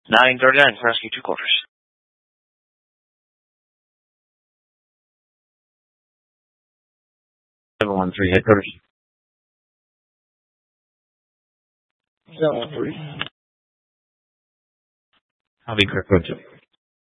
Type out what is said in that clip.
939 for rescue 2 quarters. 713 headquarters. 713. I'll be correct.